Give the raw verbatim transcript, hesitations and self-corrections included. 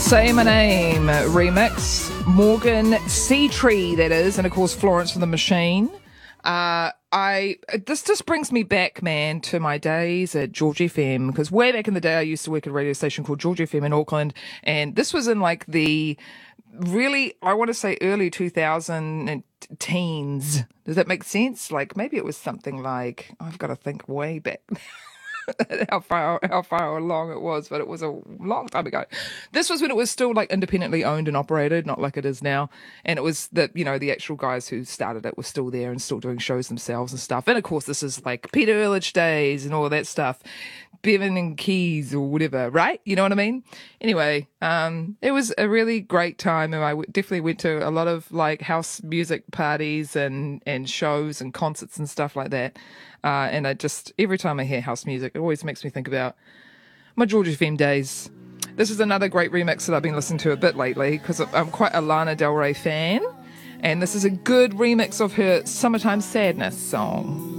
Say My Name remix. Morgan Seatree, that is, and of course Florence and the Machine. Uh, I this just brings me back, man, to my days at George F M, because way back in the day I used to work at a radio station called George F M in Auckland, and this was in like the really, I want to say early two thousand teens. Does that make sense? Like maybe it was something like, I've got to think way back. how far how far along it was, but it was a long time ago. This was when it was still like independently owned and operated, not like it is now. And it was that, you know, the actual guys who started it were still there and still doing shows themselves and stuff. And of course, this is like Peter Ehrlich days and all that stuff, Bevan and Keys or whatever, right? You know what I mean? Anyway, um, it was a really great time, and I w- definitely went to a lot of like house music parties and and shows and concerts and stuff like that. Uh, and I just, every time I hear house music, it always makes me think about my George F M days. This is another great remix that I've been listening to a bit lately because I'm quite a Lana Del Rey fan. And this is a good remix of her Summertime Sadness song.